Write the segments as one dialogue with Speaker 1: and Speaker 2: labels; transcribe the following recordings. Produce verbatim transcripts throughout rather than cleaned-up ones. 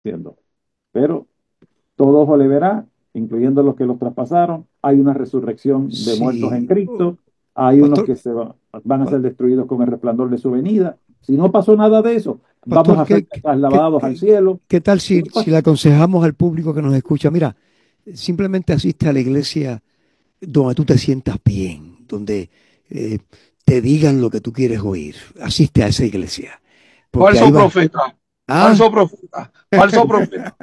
Speaker 1: siendo. Pero todo ojo le verá, incluyendo los que los traspasaron. Hay una resurrección de muertos en
Speaker 2: Sí, oh,
Speaker 1: Cristo. Hay unos
Speaker 2: pastor,
Speaker 1: que se va- van a
Speaker 2: pa-
Speaker 1: ser destruidos con el resplandor de su venida. Si no pasó nada de eso, vamos
Speaker 2: pastor,
Speaker 1: a ser
Speaker 2: ¿qué, qué, qué-
Speaker 1: trasladados al
Speaker 2: qué-
Speaker 1: cielo.
Speaker 2: qué tal
Speaker 1: Si
Speaker 2: si,
Speaker 1: no
Speaker 2: si
Speaker 1: pas-
Speaker 2: le aconsejamos al público que nos escucha? Mira, simplemente asiste a la iglesia donde tú te sientas bien, donde eh, te digan lo que tú quieres oír. Asiste a esa iglesia, porque ahí
Speaker 3: Falso
Speaker 2: va.
Speaker 3: profeta,
Speaker 2: Ah,
Speaker 3: falso profeta, falso profeta.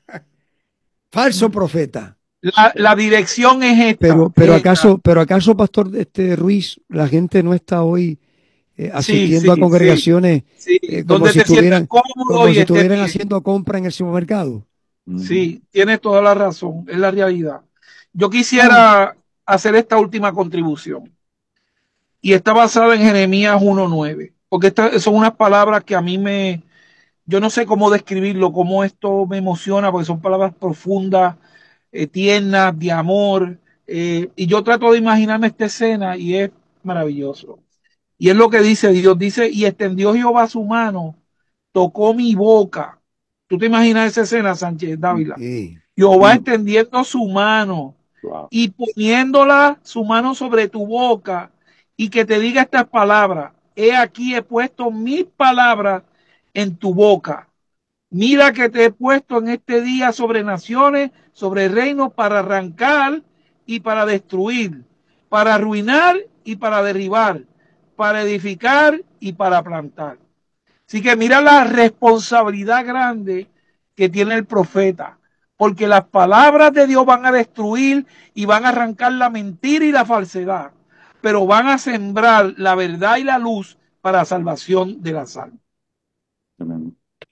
Speaker 2: falso profeta.
Speaker 3: La, la dirección es
Speaker 2: Pero,
Speaker 3: esta,
Speaker 2: pero
Speaker 3: es esta.
Speaker 2: acaso, pero acaso, pastor este Ruiz, la gente no está hoy eh,
Speaker 3: Sí,
Speaker 2: asistiendo a
Speaker 3: sí, sí,
Speaker 2: congregaciones
Speaker 3: sí.
Speaker 2: eh, como
Speaker 3: Donde
Speaker 2: si
Speaker 3: te sientas
Speaker 2: estuvieran,
Speaker 3: cómodo
Speaker 2: como
Speaker 3: y
Speaker 2: si
Speaker 3: estés
Speaker 2: estuvieran
Speaker 3: bien.
Speaker 2: haciendo compra en el supermercado.
Speaker 1: Ujú.
Speaker 3: Sí, tienes toda la razón, es la realidad. Yo
Speaker 1: No,
Speaker 3: quisiera hacer esta última contribución y está basada en Jeremías uno nueve, porque estas son unas palabras que a mí me, yo no sé cómo describirlo, cómo esto me emociona, porque son palabras profundas, eh, tiernas, de amor, eh, y yo trato de imaginarme esta escena y es maravilloso. Y es lo que dice Dios, dice, y extendió Jehová su mano, tocó mi boca. ¿Tú te imaginas esa escena, Sánchez Dávila?
Speaker 2: Sí.
Speaker 3: Jehová
Speaker 1: sí,
Speaker 3: extendiendo su mano
Speaker 1: wow.
Speaker 3: y poniéndola su mano sobre tu boca y que te diga estas palabras. He aquí he puesto mis palabras en tu boca. Mira que te he puesto en este día sobre naciones, sobre reinos para arrancar y para destruir, para arruinar y para derribar, para edificar y para plantar. Así que mira la responsabilidad grande que tiene el profeta, porque las palabras de Dios van a destruir y van a arrancar la mentira y la falsedad, pero van a sembrar la verdad y la luz para la salvación de las almas.
Speaker 1: Tremendo.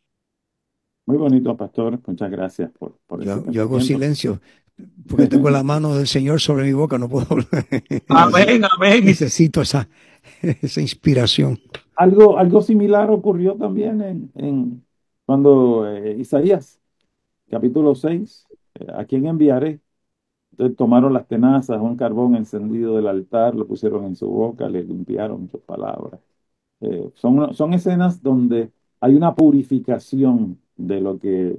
Speaker 1: Muy bonito, pastor. Muchas gracias por, por ese
Speaker 2: Yo, yo hago
Speaker 1: pensamiento.
Speaker 2: silencio porque tengo la mano del Señor sobre mi boca, no puedo hablar.
Speaker 3: Amén, amén.
Speaker 2: Necesito esa, esa inspiración.
Speaker 1: Algo, algo similar ocurrió también en, en cuando eh, Isaías, capítulo seis, eh, ¿a quién enviaré? Entonces tomaron las tenazas, un carbón encendido del altar, lo pusieron en su boca, le limpiaron sus palabras. Eh, son, son escenas donde hay una purificación de lo que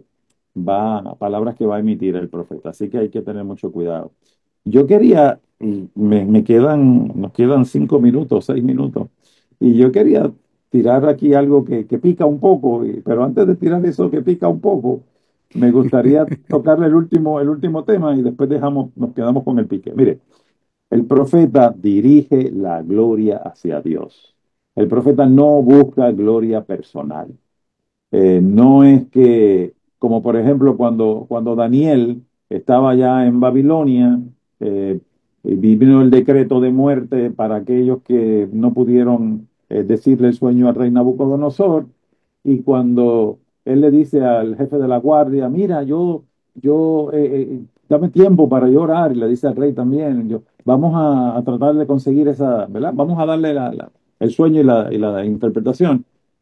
Speaker 1: va, palabras que va a emitir el profeta. Así que hay que tener mucho cuidado. Yo quería, y me, me quedan, nos quedan cinco minutos, seis minutos, y yo quería tirar aquí algo que, que pica un poco, y- pero antes de tirar eso que pica un poco, me gustaría tocarle el último, el último tema y después dejamos, nos quedamos con el pique. Mire, el profeta dirige la gloria hacia Dios. El profeta no busca gloria personal. Eh, no es que, como por ejemplo, cuando, cuando Daniel estaba ya en Babilonia, eh, y vino el decreto de muerte para aquellos que no pudieron eh, decirle el sueño al rey Nabucodonosor, y cuando él le dice al jefe de la guardia, mira, yo, yo, eh, eh, dame tiempo para llorar, y le dice al rey también, yo, vamos a, a tratar de conseguir esa, ¿verdad? Vamos a darle la- la- el sueño y la, y la interpretación.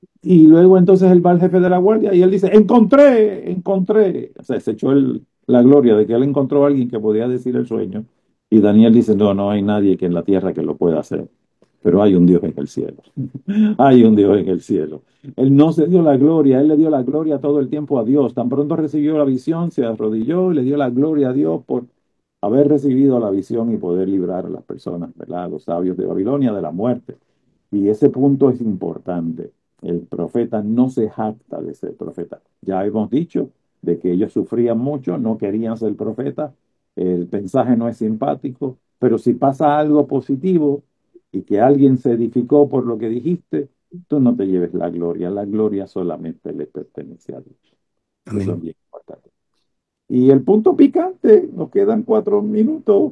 Speaker 1: Y luego entonces él va al jefe de la guardia y él dice, encontré, encontré. O sea, se echó el- la gloria de que él encontró a alguien que podía decir el sueño. Y Daniel dice, no, no hay nadie que en la tierra que lo pueda hacer. Pero hay un Dios en el cielo. Hay un Dios en el cielo. Él no se dio la gloria, él le dio la gloria todo el tiempo a Dios. Tan pronto recibió la visión, se arrodilló y le dio la gloria a Dios por haber recibido la visión y poder librar a las personas, ¿verdad? A los sabios de Babilonia de la muerte. Y ese punto es importante. El profeta no se jacta de ser profeta. Ya hemos dicho de que ellos sufrían mucho, no querían ser profetas, el mensaje no es simpático, pero si pasa algo positivo y que alguien se edificó por lo que dijiste, tú no te lleves la gloria, la gloria solamente le pertenece a Dios. Eso es
Speaker 2: Amén.
Speaker 1: bien importante. Y el punto picante, nos quedan cuatro minutos,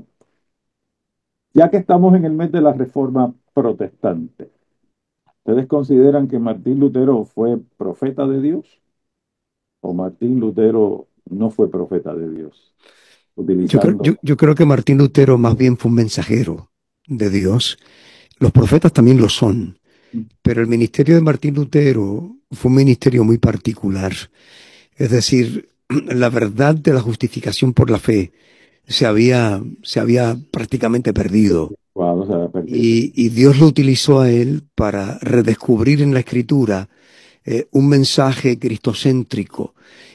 Speaker 1: ya que estamos en el mes de la Reforma Protestante. ¿Ustedes consideran que Martín Lutero fue profeta de Dios o Martín Lutero no fue profeta de Dios?
Speaker 2: Yo creo, yo,
Speaker 1: Utilizando,
Speaker 2: yo creo que Martín Lutero más bien fue un mensajero de Dios. Los profetas también lo son, pero el ministerio de Martín Lutero fue un ministerio muy particular. Es decir, la verdad de la justificación por la fe se había, se había prácticamente perdido.
Speaker 1: wow, se había perdido.
Speaker 2: Y, y Dios lo utilizó a él para redescubrir en la escritura eh, un mensaje cristocéntrico